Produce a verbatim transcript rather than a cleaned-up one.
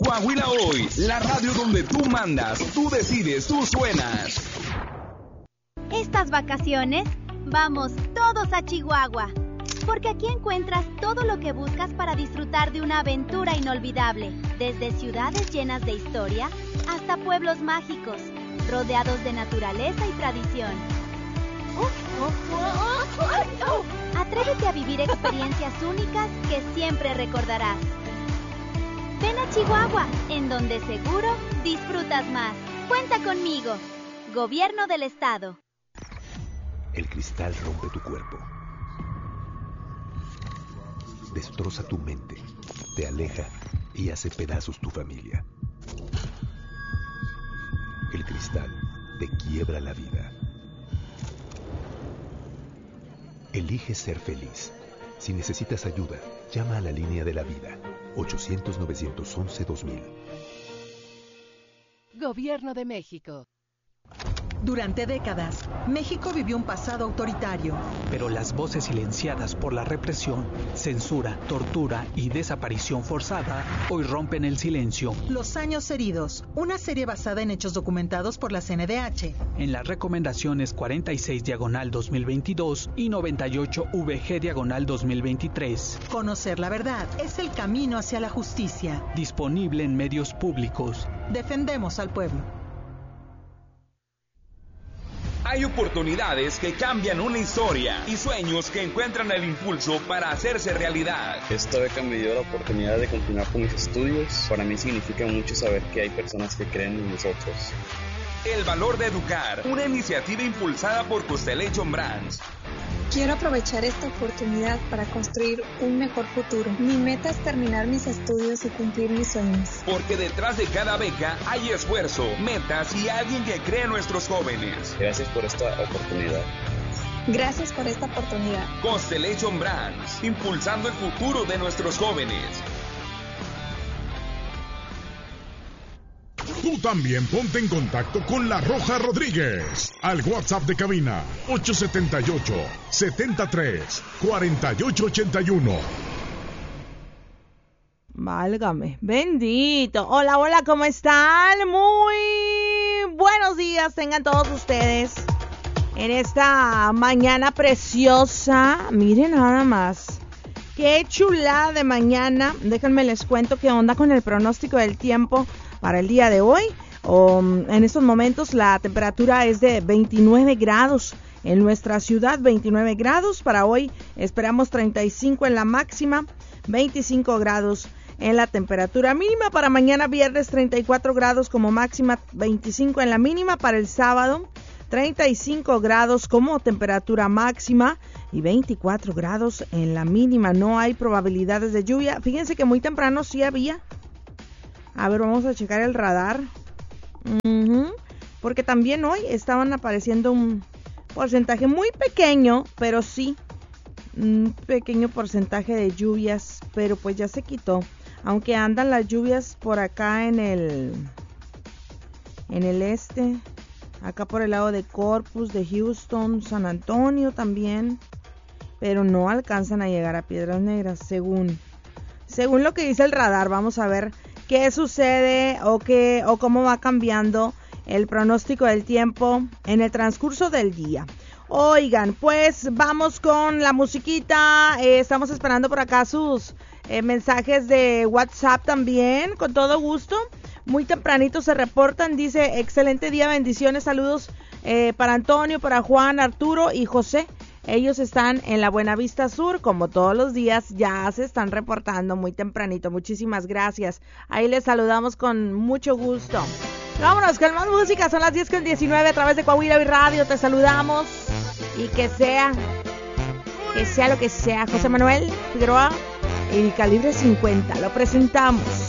Coahuila Hoy, la radio donde tú mandas, tú decides, tú suenas. Estas vacaciones, vamos todos a Chihuahua, porque aquí encuentras todo lo que buscas para disfrutar de una aventura inolvidable, desde ciudades llenas de historia hasta pueblos mágicos, rodeados de naturaleza y tradición. Atrévete a vivir experiencias únicas que siempre recordarás. Ven a Chihuahua, en donde seguro disfrutas más. Cuenta conmigo. Gobierno del Estado. El cristal rompe tu cuerpo. Destroza tu mente, te aleja y hace pedazos tu familia. El cristal te quiebra la vida. Elige ser feliz. Si necesitas ayuda, llama a la línea de la vida, ochocientos, novecientos once, dos mil. Gobierno de México. Durante décadas, México vivió un pasado autoritario. Pero las voces silenciadas por la represión, censura, tortura y desaparición forzada hoy rompen el silencio. Los años heridos, una serie basada en hechos documentados por la C N D H. En las recomendaciones cuarenta y seis diagonal dos mil veintidós y noventa y ocho V G diagonal dos mil veintitrés. Conocer la verdad es el camino hacia la justicia. Disponible en medios públicos. Defendemos al pueblo. Hay oportunidades que cambian una historia y sueños que encuentran el impulso para hacerse realidad. Esta beca me dio la oportunidad de continuar con mis estudios. Para mí significa mucho saber que hay personas que creen en nosotros. El valor de educar, una iniciativa impulsada por Constellation Brands. Quiero aprovechar esta oportunidad para construir un mejor futuro. Mi meta es terminar mis estudios y cumplir mis sueños. Porque detrás de cada beca hay esfuerzo, metas y alguien que cree en nuestros jóvenes. Gracias por esta oportunidad. Gracias por esta oportunidad. Constellation Brands, impulsando el futuro de nuestros jóvenes. Tú también ponte en contacto con La Roja Rodríguez al WhatsApp de cabina ocho siete ocho, siete tres, cuatro ocho ocho uno. Válgame, bendito. Hola, hola, ¿cómo están? Muy buenos días tengan todos ustedes en esta mañana preciosa. Miren nada más. Qué chulada de mañana. Déjenme les cuento qué onda con el pronóstico del tiempo para el día de hoy. Um, en estos momentos la temperatura es de veintinueve grados en nuestra ciudad, veintinueve grados. Para hoy esperamos treinta y cinco en la máxima, veinticinco grados en la temperatura mínima. Para mañana viernes treinta y cuatro grados como máxima, veinticinco en la mínima. Para el sábado treinta y cinco grados como temperatura máxima y veinticuatro grados en la mínima. No hay probabilidades de lluvia. Fíjense que muy temprano sí había. A ver, vamos a checar el radar. Uh-huh. Porque también hoy estaban apareciendo un porcentaje muy pequeño, pero sí, un pequeño porcentaje de lluvias, pero pues ya se quitó. Aunque andan las lluvias por acá en el, en el este, acá por el lado de Corpus, de Houston, San Antonio también, pero no alcanzan a llegar a Piedras Negras, según, según lo que dice el radar. Vamos a ver qué sucede o qué o cómo va cambiando el pronóstico del tiempo en el transcurso del día. Oigan, pues vamos con la musiquita. Eh, estamos esperando por acá sus eh, mensajes de WhatsApp también, con todo gusto. Muy tempranito se reportan, dice: excelente día, bendiciones, saludos eh, para Antonio, para Juan, Arturo y José. Ellos están en la Buenavista Sur, como todos los días, ya se están reportando muy tempranito. Muchísimas gracias. Ahí les saludamos con mucho gusto. Vámonos con más música, son las diez con diecinueve a través de Coahuila Hoy Radio. Te saludamos y que sea, que sea lo que sea. José Manuel Figueroa y Calibre cincuenta, lo presentamos.